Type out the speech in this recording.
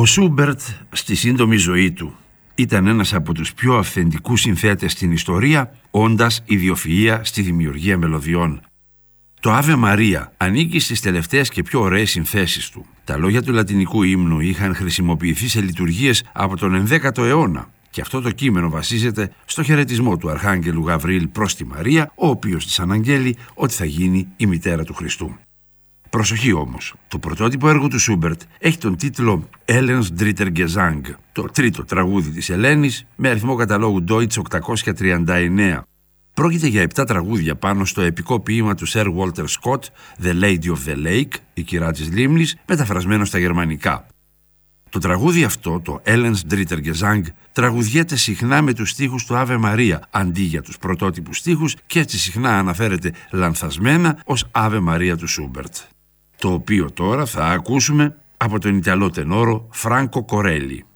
Ο Σούμπερτ στη σύντομη ζωή του ήταν ένας από τους πιο αυθεντικούς συνθέτες στην ιστορία, όντας ιδιοφυΐα στη δημιουργία μελωδιών. Το Άβε Μαρία ανήκει στις τελευταίες και πιο ωραίες συνθέσεις του. Τα λόγια του λατινικού ύμνου είχαν χρησιμοποιηθεί σε λειτουργίες από τον 11ο αιώνα και αυτό το κείμενο βασίζεται στο χαιρετισμό του Αρχάγγελου Γαβριήλ προς τη Μαρία, ο οποίος της αναγγέλει ότι θα γίνει η μητέρα του Χριστού. Προσοχή όμως, το πρωτότυπο έργο του Σούμπερτ έχει τον τίτλο Elens Dritter Gesang, το τρίτο τραγούδι της Ελένης, με αριθμό καταλόγου Deutsch 839. Πρόκειται για 7 τραγούδια πάνω στο επικό ποίημα του Sir Walter Scott, The Lady of the Lake, η κυρά της Λίμνης, μεταφρασμένο στα γερμανικά. Το τραγούδι αυτό, το Elens Dritter Gesang, τραγουδιέται συχνά με τους στίχους του Άβε Μαρία αντί για τους πρωτότυπους στίχους και έτσι συχνά αναφέρεται λανθασμένα ως Άβε Μαρία του Σούμπερτ, το οποίο τώρα θα ακούσουμε από τον Ιταλό τενόρο Φράνκο Κορέλι.